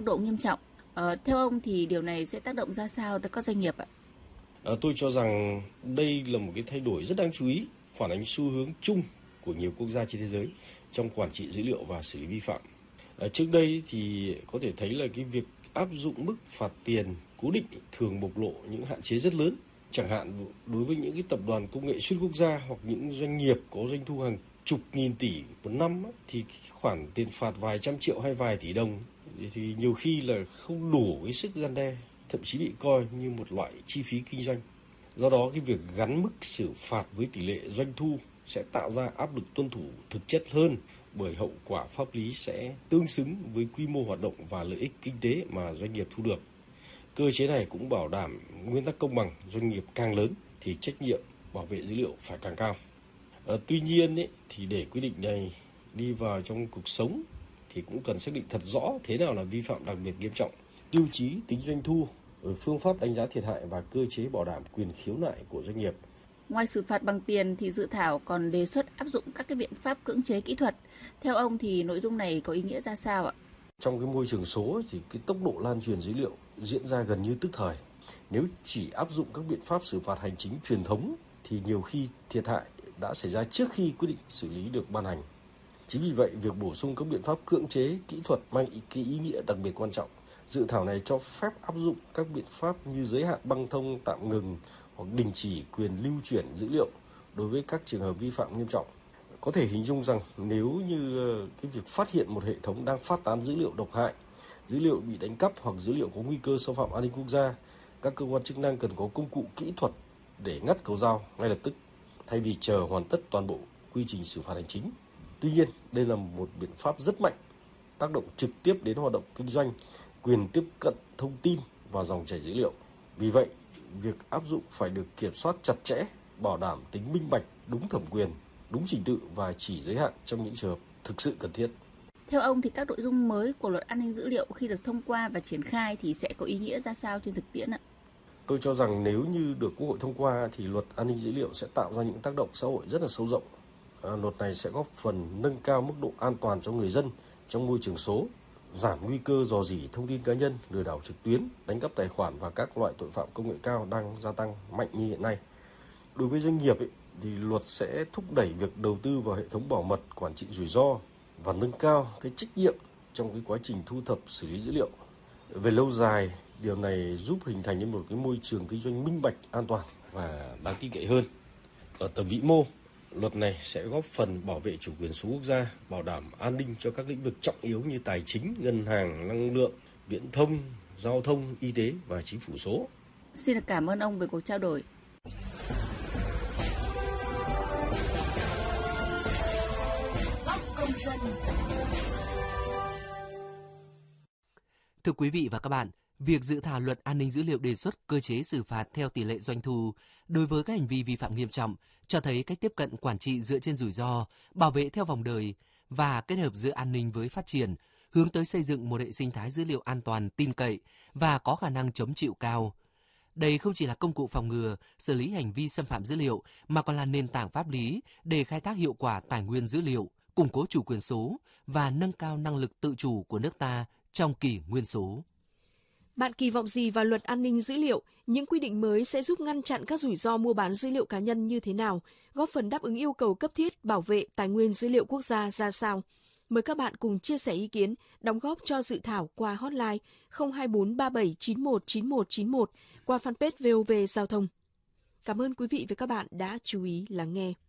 độ nghiêm trọng. Theo ông thì điều này sẽ tác động ra sao tới các doanh nghiệp ạ? Tôi cho rằng đây là một cái thay đổi rất đáng chú ý, phản ánh xu hướng chung của nhiều quốc gia trên thế giới trong quản trị dữ liệu và xử lý vi phạm. Trước đây thì có thể thấy là cái việc áp dụng mức phạt tiền cố định thường bộc lộ những hạn chế rất lớn. Chẳng hạn đối với những cái tập đoàn công nghệ xuyên quốc gia hoặc những doanh nghiệp có doanh thu hàng chục nghìn tỷ một năm thì khoản tiền phạt vài trăm triệu hay vài tỷ đồng thì nhiều khi là không đủ cái sức răn đe, thậm chí bị coi như một loại chi phí kinh doanh. Do đó cái việc gắn mức xử phạt với tỷ lệ doanh thu sẽ tạo ra áp lực tuân thủ thực chất hơn, bởi hậu quả pháp lý sẽ tương xứng với quy mô hoạt động và lợi ích kinh tế mà doanh nghiệp thu được. Cơ chế này cũng bảo đảm nguyên tắc công bằng, doanh nghiệp càng lớn thì trách nhiệm bảo vệ dữ liệu phải càng cao. Tuy nhiên thì để quy định này đi vào trong cuộc sống thì cũng cần xác định thật rõ thế nào là vi phạm đặc biệt nghiêm trọng, tiêu chí tính doanh thu, phương pháp đánh giá thiệt hại và cơ chế bảo đảm quyền khiếu nại của doanh nghiệp. Ngoài xử phạt bằng tiền thì dự thảo còn đề xuất áp dụng các cái biện pháp cưỡng chế kỹ thuật. Theo ông thì nội dung này có ý nghĩa ra sao ạ? Trong cái môi trường số thì cái tốc độ lan truyền dữ liệu diễn ra gần như tức thời. Nếu chỉ áp dụng các biện pháp xử phạt hành chính truyền thống thì nhiều khi thiệt hại đã xảy ra trước khi quyết định xử lý được ban hành. Chính vì vậy, việc bổ sung các biện pháp cưỡng chế kỹ thuật mang ý nghĩa đặc biệt quan trọng. Dự thảo này cho phép áp dụng các biện pháp như giới hạn băng thông, tạm ngừng hoặc đình chỉ quyền lưu chuyển dữ liệu đối với các trường hợp vi phạm nghiêm trọng. Có thể hình dung rằng nếu như cái việc phát hiện một hệ thống đang phát tán dữ liệu độc hại, dữ liệu bị đánh cắp hoặc dữ liệu có nguy cơ xâm phạm an ninh quốc gia, các cơ quan chức năng cần có công cụ kỹ thuật để ngắt cầu dao ngay lập tức, thay vì chờ hoàn tất toàn bộ quy trình xử phạt hành chính. Tuy nhiên, đây là một biện pháp rất mạnh, tác động trực tiếp đến hoạt động kinh doanh, quyền tiếp cận thông tin và dòng chảy dữ liệu. Vì vậy, việc áp dụng phải được kiểm soát chặt chẽ, bảo đảm tính minh bạch, đúng thẩm quyền, đúng trình tự và chỉ giới hạn trong những trường hợp thực sự cần thiết. Theo ông thì các nội dung mới của luật an ninh dữ liệu khi được thông qua và triển khai thì sẽ có ý nghĩa ra sao trên thực tiễn ạ? Tôi cho rằng nếu như được Quốc hội thông qua thì luật an ninh dữ liệu sẽ tạo ra những tác động xã hội rất là sâu rộng. Luật này sẽ góp phần nâng cao mức độ an toàn cho người dân trong môi trường số, giảm nguy cơ rò rỉ thông tin cá nhân, lừa đảo trực tuyến, đánh cắp tài khoản và các loại tội phạm công nghệ cao đang gia tăng mạnh như hiện nay. Đối với doanh nghiệp thì luật sẽ thúc đẩy việc đầu tư vào hệ thống bảo mật, quản trị rủi ro và nâng cao cái trách nhiệm trong cái quá trình thu thập xử lý dữ liệu. Về lâu dài, điều này giúp hình thành nên một cái môi trường kinh doanh minh bạch, an toàn và đáng tin cậy hơn. Ở tầm vĩ mô, luật này sẽ góp phần bảo vệ chủ quyền số quốc gia, bảo đảm an ninh cho các lĩnh vực trọng yếu như tài chính, ngân hàng, năng lượng, viễn thông, giao thông, y tế và chính phủ số. Xin cảm ơn ông về cuộc trao đổi. Thưa quý vị và các bạn, việc dự thảo luật an ninh dữ liệu đề xuất cơ chế xử phạt theo tỷ lệ doanh thu đối với các hành vi vi phạm nghiêm trọng cho thấy cách tiếp cận quản trị dựa trên rủi ro, bảo vệ theo vòng đời và kết hợp giữa an ninh với phát triển, hướng tới xây dựng một hệ sinh thái dữ liệu an toàn, tin cậy và có khả năng chống chịu cao. Đây không chỉ là công cụ phòng ngừa, xử lý hành vi xâm phạm dữ liệu mà còn là nền tảng pháp lý để khai thác hiệu quả tài nguyên dữ liệu, củng cố chủ quyền số và nâng cao năng lực tự chủ của nước ta trong kỷ nguyên số. Bạn kỳ vọng gì vào luật an ninh dữ liệu? Những quy định mới sẽ giúp ngăn chặn các rủi ro mua bán dữ liệu cá nhân như thế nào? Góp phần đáp ứng yêu cầu cấp thiết bảo vệ tài nguyên dữ liệu quốc gia ra sao? Mời các bạn cùng chia sẻ ý kiến, đóng góp cho dự thảo qua hotline 024 3791 9191 qua fanpage VOV Giao thông. Cảm ơn quý vị và các bạn đã chú ý lắng nghe.